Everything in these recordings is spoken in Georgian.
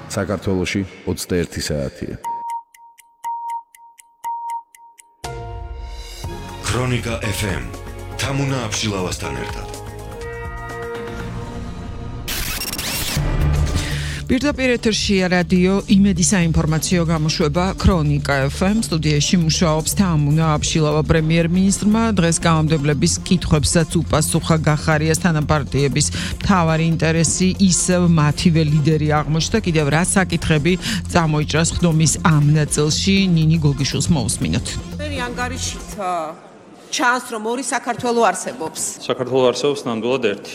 საქართველოში 21 საათია. ქრონიკა FM თამუნა აბშილავასთან ერთად. პირდაპირ ეთერშია რადიო იმედი საინფორმაციო გამოშვება ქრონიკა FM სტუდიაში მუშაობს თამუნა აბშილავა პრემიერ-მინისტრმა დღეს გამომდებლების კითხვებსაც უპასუხა გახარიას თანაპარტიების მთავარი ინტერესი ისევ მათივე ლიდერი აღმოჩნდა კიდევ რა საკითხები წამოიჭრა ხდომის ამ ნაწილში ნინი გოგიშვილს მოусმინოთ. ანგარიშით ჩანს რომ ორი საქართველო არსებობს. საქართველო არსებობს ნამდვილად ერთი.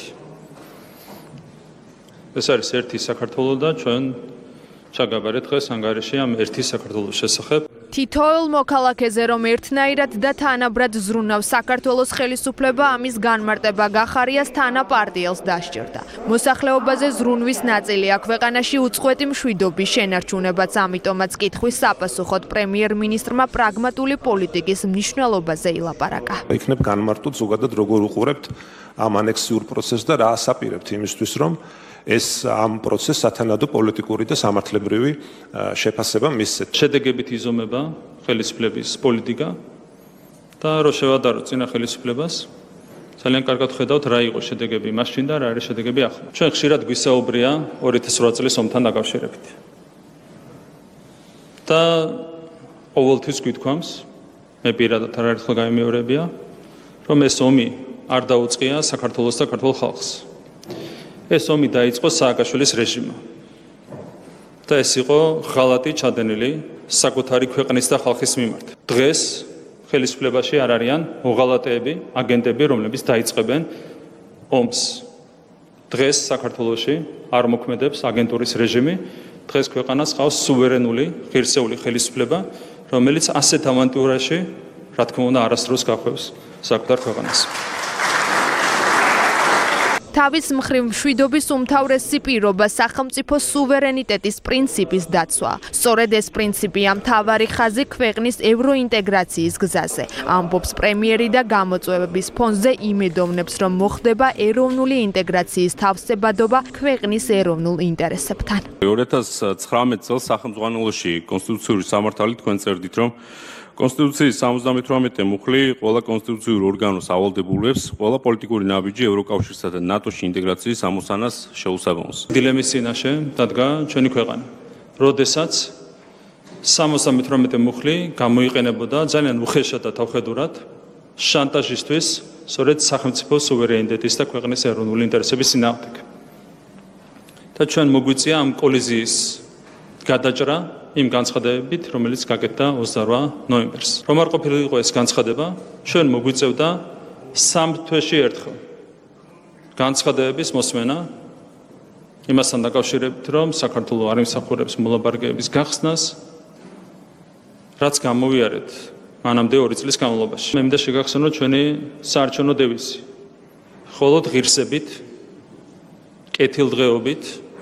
ეს არის ერთი საქართველო და ჩვენ ჩაგაბარეთ დღეს ანგარიში ამ ერთი საქართველოს შესახებ. თითოეულ მოქალაქეზე რომ ერთნაირად და თანაბრად ზრუნავს საქართველოს ხელისუფლება ამის განმარტება გახარიას თანაპარტიელს დასჭირდა. მოსახლეობაზე ზრუნვის ნაწილია ქვეყანაში უწყვეტი მშვიდობის შენარჩუნებაც, ამიტომაც კითხვის საპასუხოდ პრემიერ-მინისტრმა პრაგმატული პოლიტიკის მნიშვნელობაზე ილაპარაკა. იქნებ განმარტოთ ზოგადად როგორ უყურებთ ამ ანექსიურ პროცესს და რა ასაპირებთ იმისთვის რომ ეს ამ პროცესს სათანადო პოლიტიკური და სამართლებრივი შეფასება მისცეთ. შედეგებით იზომება ხელისუფლების პოლიტიკა და რო შევადაროთ წინა ხელისუფლებას, ძალიან კარგად ხედავთ რა იყო შედეგები მაშინ და რა არის შედეგები ახლა. ჩვენ ხშირად გვისაუბრია 2008 წლის ომთან დაკავშირებით. და ყოველთვის გვითქვამს, მე პირადად არაერთხელ გამიმეორებია, რომ ეს ომი არ დაუწყია საქართველოს და ქართულ ხალხს. ეს ომი დაიწყო სააკაშვილის რეჟიმმა და ეს იყო ღალატი ჩადენილი საკუთარი ქვეყნის და ხალხის მიმართ. დღეს ხელისუფლებაში არ არიან მოღალატეები, აგენტები, რომლებიც დაიწყებენ ომს. დღეს საქართველოში არ მოქმედებს აგენტურის რეჟიმი, დღეს ქვეყანას ყავს სუვერენული, ღირსეული ხელისუფლება, რომელიც ასეთ ავანტიურაში, რა თქმა უნდა, არასდროს გახვევს საკუთარ ქვეყანას. თავის მხრივ მშვიდობის უმთავრესი პირობა სახელმწიფო სუვერენიტეტის პრინციპის დაცვა. სწორედ ეს პრინციპია მთავარი ხაზი ქვეყნის ევროინტეგრაციის გზაზე. ამბობს პრემიერი და გამოწვევების ფონზე იმედოვნებს, რომ მოხდება ეროვნული ინტეგრაციის თავსებადობა ქვეყნის ეროვნულ ინტერესებთან. 2019 წელს სახელმწიფოში კონსტიტუციური სამართალი თქვენ წერდით, რომ კონსტიტუციის 78 მუხლი ყველა კონსტიტუციურ ორგანოს ავალდებულებს ყველა პოლიტიკური ნაბიჯი ევროკავშირსა და ნატოში ინტეგრაციის ამოსანას შეუსაბამოს. დილემის წინაშე დადგა ჩვენი ქვეყანა. როდესაც 78 მუხლი გამოიყენებოდა ძალიან უხეშად და თავხედურად შანტაჟისთვის, სწორედ სახელმწიფო სუვერენიტეტის და ქვეყნის ეროვნული ინტერესების წინააღმდეგ. და ჩვენ მოგვიწია ამ კოლიზიის გადაჭრა იმ განცხადებებით, რომელიც გაკეთდა 28 ნოემბერს. რომ არ ყოფილიყო ეს განცხადება, ჩვენ მოგვიწევდა 3 თვეში ერთხელ განცხადებების მოსმენა იმასთან დაკავშირებით, რომ საქართველოს არ იმსახურებს მოლაპარაკებების გახსნას, რაც გამოვიარეთ მანამდე 2 წლის განმავლობაში. მე მინდა შეგახსენოთ ჩვენი საარჩევნო დევიზი. მხოლოდ ღირსებით, კეთილდღეობით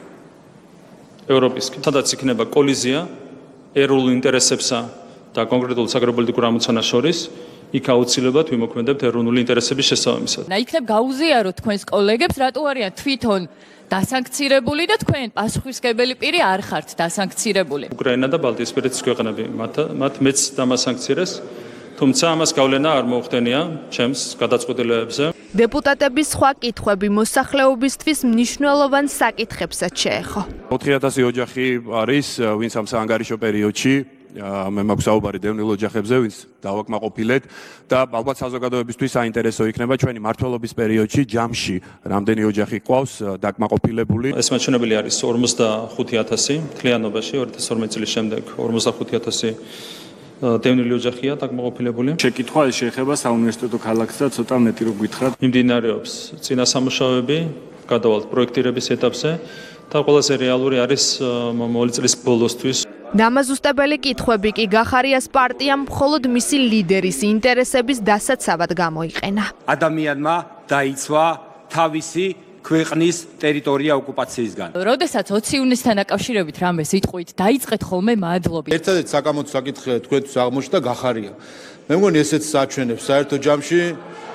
ევროპისკენ, სადაც იქნება კოლიზია ეროვნულ ინტერესებსა და კონკრეტულ საგარეპოლიტიკურ ამოცანას შორის, იქ აუცილებლად ვიმოქმედებთ ეროვნული ინტერესების შესაბამისად. იქნებ გაუზიაროთ თქვენს კოლეგებს, რატო არიან თვითონ დასანქცირებული და თქვენ პასუხისმგებელი პირი არ ხართ დასანქცირებული. უკრაინა და ბალტიისპირეთის ქვეყნები მათ მეც დამასანქცირეს, თუმცა ამას გავლენა არ მოუხდენია ჩემს გადაწყვეტილებებზე. დეპუტატების სხვა კითხვები მოსახლეობისთვის მნიშვნელოვან საკითხებსაც შეეხო. 4000 ოჯახი არის, ვინც ამ საანგარიშო პერიოდში მე მაქვს საუბარი დევნილ ოჯახებზე, ვინც დავაკმაყოფილეთ და ალბათ საზოგადოებისთვის საინტერესო იქნება ჩვენი მმართველობის პერიოდში ჯამში რამდენი ოჯახი ყავს დაკმაყოფილებული. ეს მაჩვენებელი არის 45000 მთლიანობაში 2012 წლის შემდეგ 45000 დევნილი ოჯახია დაკმაყოფილებული. შეკითხვა ეს შეეხება საუნივერსიტეტო ქალაქს და ცოტა მეტი რო გითხრათ. მიმდინარეობს წინა სამუშაოები, გადავალთ პროექტირების ეტაპზე და ყველაზე რეალური არის მომავალი წლის ბოლოსთვის. დამაზუსტებელი კითხვები კი გახარიას პარტიამ მხოლოდ მისი ლიდერის ინტერესების დასაცავად გამოიყენა. ადამიანმა დაიცვა თავისი ქვეყნის ტერიტორია ოკუპაციისგან. როდესაც 20 ივნისთან დაკავშირებით რამე სიტყვით დაიწყეთ ხოლმე მადლობით. ერთადერთი საკამათო საკითხი თქვენთვის აღმოჩნდა გახარია. მე მგონი ესეც საჩვენებს საერთო ჯამში